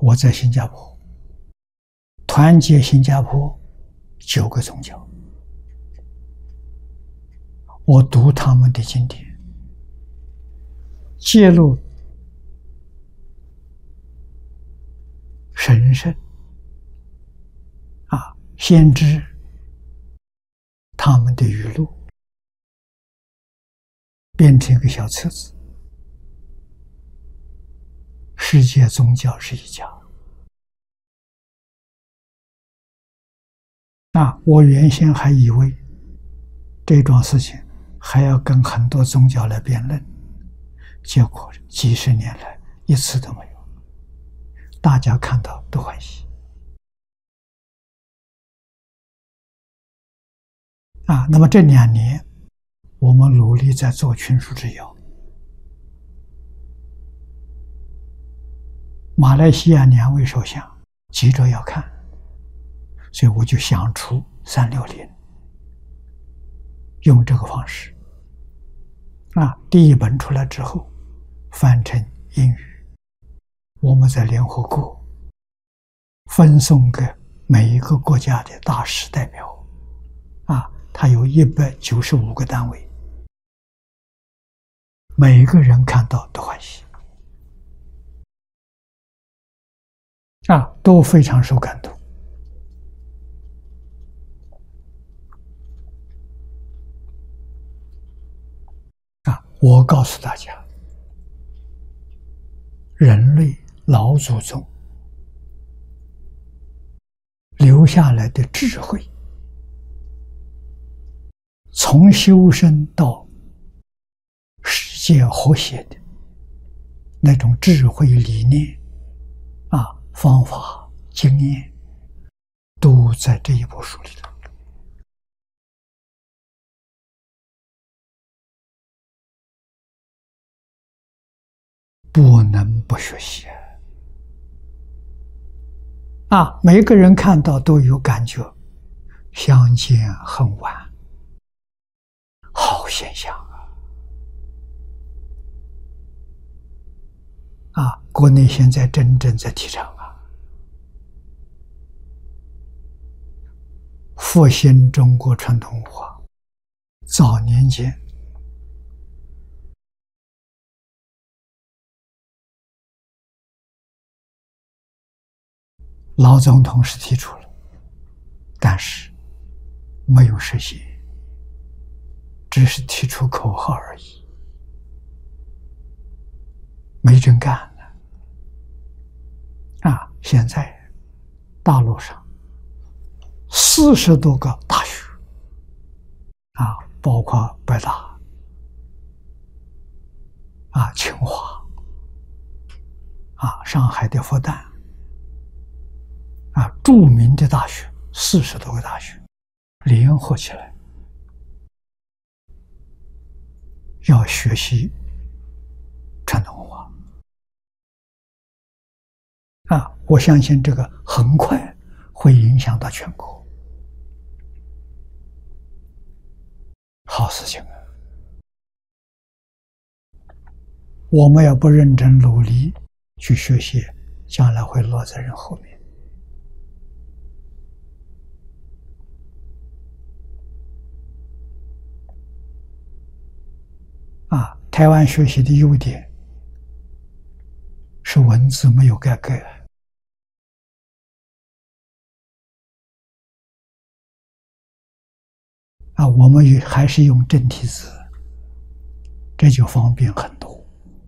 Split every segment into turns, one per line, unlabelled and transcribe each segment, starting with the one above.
我在新加坡团结新加坡9个宗教，我读他们的经典，揭露神圣先知他们的语录，变成一个小册子。世界宗教是一家。我原先还以为这桩事情还要跟很多宗教来辩论，结果几十年来一次都没有，大家看到都欢喜。那么这2年我们努力在做群书之要，马来西亚2位首相急着要看，所以我就想出360，用这个方式。第1本出来之后，翻成英语，我们在联合国分送给每一个国家的大使代表，它有195个单位，每个人看到都欢喜，都非常受感动。我告诉大家，人类老祖宗留下来的智慧，从修身到世界和谐的那种智慧理念方法经验，都在这一部书里头。不能不学习每个人看到都有感觉，相见恨晚，好现象国内现在真正在提倡复兴中国传统文化。早年间老总统是提出了，但是没有实现，只是提出口号而已，没真干现在大陆上40多个大学包括北大清华上海的复旦著名的大学40多个大学联合起来，要学习传统文化我相信这个很快会影响到全国，好事情我们要不认真努力去学习，将来会落在人后面台湾学习的优点是文字没有改革我们还是用正体字，这就方便很多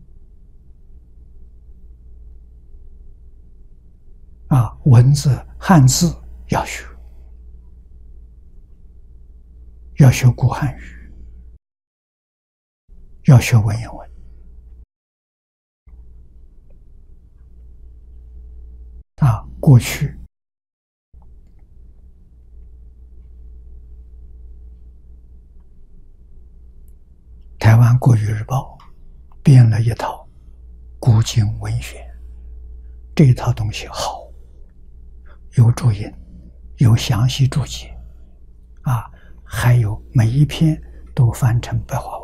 文字汉字要学，要学古汉语，要学文言文过去台湾国语日报编了一套古今文学，这一套东西好，有注音，有详细注解还有每一篇都翻成白话文